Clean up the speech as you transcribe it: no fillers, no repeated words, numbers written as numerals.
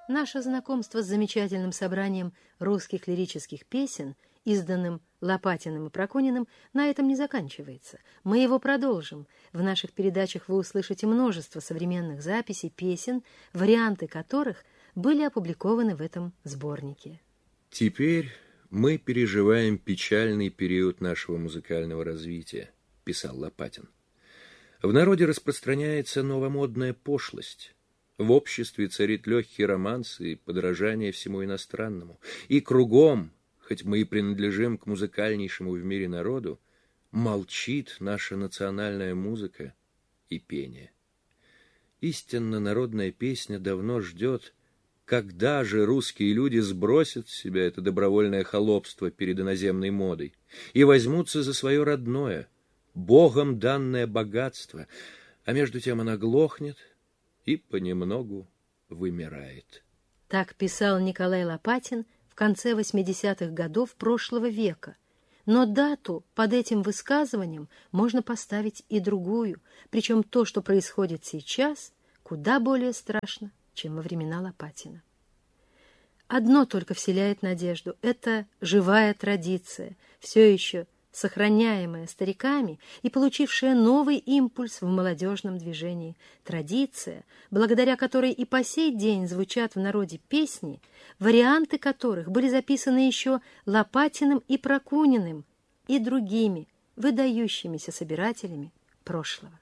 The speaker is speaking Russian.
Наше знакомство с замечательным собранием русских лирических песен, изданным Лопатиным и Прокониным, на этом не заканчивается. Мы его продолжим. В наших передачах вы услышите множество современных записей песен, варианты которых были опубликованы в этом сборнике. «Теперь мы переживаем печальный период нашего музыкального развития», — писал Лопатин. «В народе распространяется новомодная пошлость. В обществе царит легкий романс и подражание всему иностранному. И кругом, хоть мы и принадлежим к музыкальнейшему в мире народу, молчит наша национальная музыка и пение. Истинно народная песня давно ждет, когда же русские люди сбросят с себя это добровольное холопство перед иноземной модой и возьмутся за свое родное, Богом данное богатство, а между тем она глохнет и понемногу вымирает». Так писал Николай Лопатин в конце 80-х годов прошлого века. Но дату под этим высказыванием можно поставить и другую, причем то, что происходит сейчас, куда более страшно, чем во времена Лопатина. Одно только вселяет надежду – это живая традиция, все еще сохраняемая стариками и получившая новый импульс в молодежном движении. Традиция, благодаря которой и по сей день звучат в народе песни, варианты которых были записаны еще Лопатиным и Прокуниным и другими выдающимися собирателями прошлого.